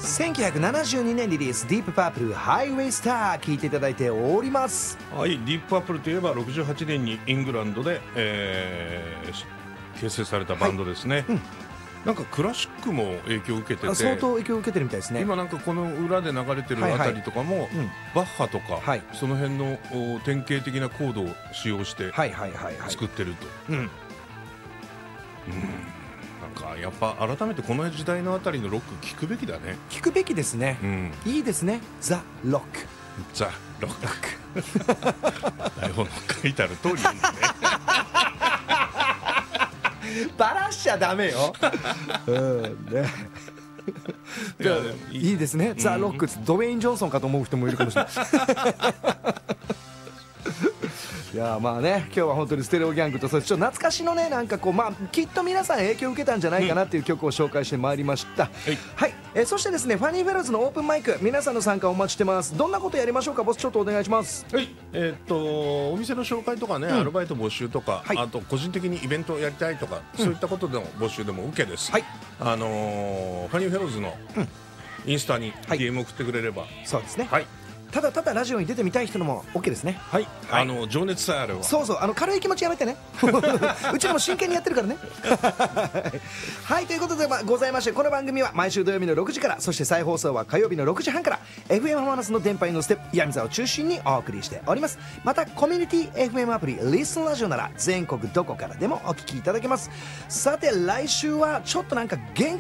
1972年リリースディープパープルハイウェイスター聴いていただいております。 はい、ディープパープルといえば68年にイングランドで、結成されたバンドですね、はい、なんかクラシックも影響を受けてて相当影響を受けてるみたいですね。 今なんかこの裏で流れてるあたりとかも、バッハとか、はい、その辺の典型的なコードを使用して作ってると。なんかやっぱ改めてこの時代のあたりのロック聴くべきだね。 聴くべきですね、いいですね。ザ・ロック、 ザ・ロック台本の書いてある通りなんだねバラしちゃダメよねいいですね、ザ・ロック、ドウェイン・ジョンソンかと思う人もいるかもしれないいやまあね、今日は本当にステレオギャングと、そしてちょっと懐かしのね、なんかこう、きっと皆さん影響を受けたんじゃないかなっていう曲を紹介してまいりました。はい、そしてですね、ファニーフェローズのオープンマイク、皆さんの参加お待ちしてます。どんなことやりましょうか、ボス、ちょっとお願いします。 はい、お店の紹介とかね、アルバイト募集とか、あと個人的にイベントをやりたいとか、そういったことでの募集でも OK です。はい、ファニーフェローズのインスタに DM 送ってくれれば、 そうですね。 はい、 ただただラジオに出てみたい人のも OK ですね。 はい、情熱さえあれば。 そうそう、軽い気持ちやめてねうちらも真剣にやってるからねはい、ということでございまして、この番組は毎週土曜日の6時から、そして再放送は火曜日の6時半から FM 浜松の電波に乗せて岩見沢を中心にお送りしております。またコミュニティ FM アプリリスンラジオなら全国どこからでもお聞きいただけます。さて来週はちょっとなんか元